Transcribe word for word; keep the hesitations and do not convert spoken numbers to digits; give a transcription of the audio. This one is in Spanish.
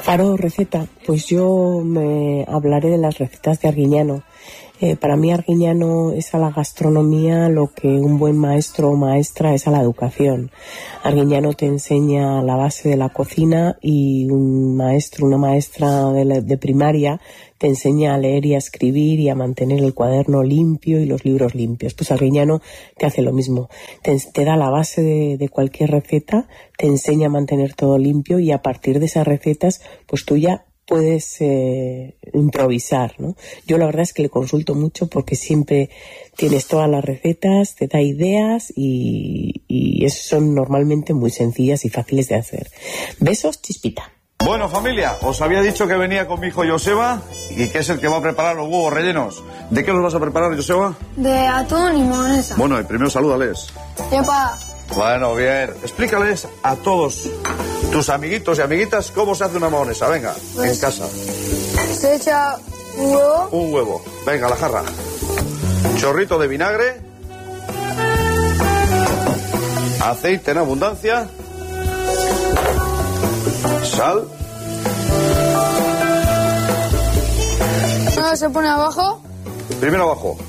Claro, receta. Pues yo me hablaré de las recetas de Arguiñano. Eh, para mí Arguiñano es a la gastronomía lo que un buen maestro o maestra es a la educación. Arguiñano te enseña la base de la cocina y un maestro, una maestra de, la, de primaria te enseña a leer y a escribir y a mantener el cuaderno limpio y los libros limpios. Pues Arguiñano te hace lo mismo. Te, te da la base de, de cualquier receta, te enseña a mantener todo limpio y a partir de esas recetas, pues tú ya puedes eh, improvisar, ¿no? Yo la verdad es que le consulto mucho porque siempre tienes todas las recetas, te da ideas y, y son normalmente muy sencillas y fáciles de hacer. Besos, Chispita. Bueno, familia, os había dicho que venía con mi hijo Joseba y que es el que va a preparar los huevos rellenos. ¿De qué los vas a preparar, Joseba? De atún y mayonesa. Bueno, y primero salúdales. Yepa. Bueno, bien. Explícales a todos tus amiguitos y amiguitas cómo se hace una mayonesa. Venga, pues, en casa. Se echa un huevo. Un huevo. Venga, la jarra. Chorrito de vinagre. Aceite en abundancia. Sal. Ahora se pone abajo. Primero abajo.